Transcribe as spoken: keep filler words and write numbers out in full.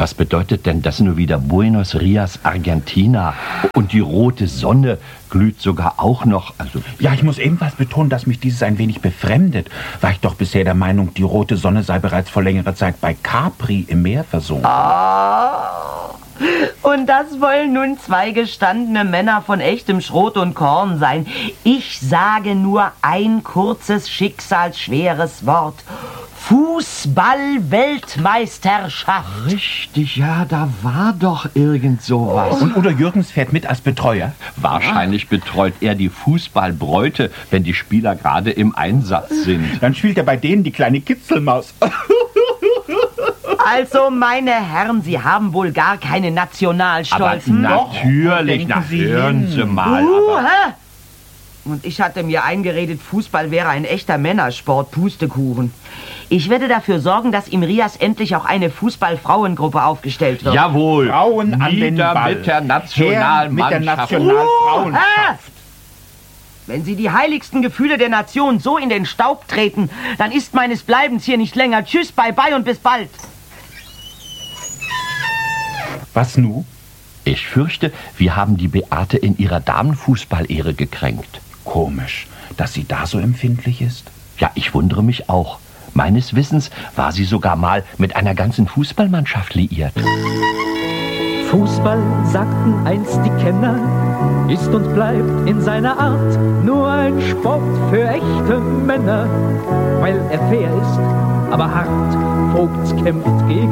Was bedeutet denn das nur wieder? Buenos Dias, Argentina. Und die rote Sonne glüht sogar auch noch. Also ja, ich muss ebenfalls betonen, dass mich dieses ein wenig befremdet. War ich doch bisher der Meinung, die rote Sonne sei bereits vor längerer Zeit bei Capri im Meer versunken. Ah, und das wollen nun zwei gestandene Männer von echtem Schrot und Korn sein. Ich sage nur ein kurzes, schicksalsschweres Wort. Fußball-Weltmeisterschaft. richtig, ja, da war doch irgend sowas. Und Udo Jürgens fährt mit als Betreuer? Wahrscheinlich betreut er die Fußballbräute, wenn die Spieler gerade im Einsatz sind. Dann spielt er bei denen die kleine Kitzelmaus. Also, meine Herren, Sie haben wohl gar keine Nationalstolz. Aber natürlich, Doch, na, Sie hören Sie hin. mal. Uh, Aber hä? Und ich hatte mir eingeredet, Fußball wäre ein echter Männersport, Pustekuchen. Ich werde dafür sorgen, dass im Rias endlich auch eine Fußball-Frauengruppe aufgestellt wird. jawohl, Frauen an den nieder Ball. mit der Her mit der Nationalmannschaft. Nationalfrauenschaft. Wenn Sie die heiligsten Gefühle der Nation so in den Staub treten, dann ist meines Bleibens hier nicht länger. Tschüss, bye bye und bis bald. Was nu? Ich fürchte, wir haben die Beate in ihrer Damenfußballehre gekränkt. Komisch, dass sie da so empfindlich ist. Ja, ich wundere mich auch. Meines Wissens war sie sogar mal mit einer ganzen Fußballmannschaft liiert. Fußball, sagten einst die Kenner, ist und bleibt in seiner Art nur ein Sport für echte Männer, weil er fair ist, aber hart. Vogts kämpft gegen